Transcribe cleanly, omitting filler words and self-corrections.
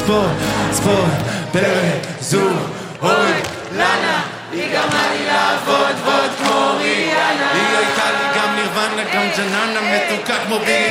ספורט, בזו, אוי, לנה, היא גרמה לי לעבוד, ועוד כמו ריאנה. היא הייתה לי גם נירוונה, גם ג'ננה, מתוקה כמו בילי